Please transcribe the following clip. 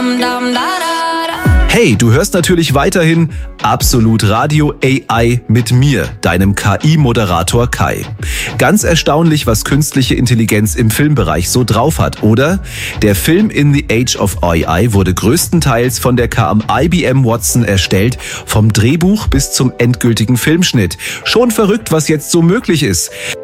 Hey, du hörst natürlich weiterhin Absolut Radio AI mit mir, deinem KI-Moderator Kai. Ganz erstaunlich, was künstliche Intelligenz im Filmbereich so drauf hat, oder? Der Film In the Age of AI wurde größtenteils von der KM IBM Watson erstellt, vom Drehbuch bis zum endgültigen Filmschnitt. Schon verrückt, was jetzt so möglich ist.